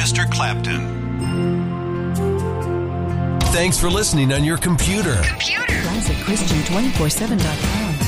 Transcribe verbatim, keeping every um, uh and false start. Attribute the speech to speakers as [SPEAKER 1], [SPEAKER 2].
[SPEAKER 1] Pastor Clapton.
[SPEAKER 2] Thanks for listening on your computer.
[SPEAKER 3] Computer. Classic Christian two forty-seven dot com.